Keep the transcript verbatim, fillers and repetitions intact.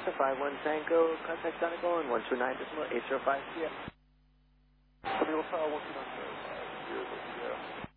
five one Tango, contact Donegal and one two nine decimal eight zero five, yeah. W L one two nine zero five, zero zero.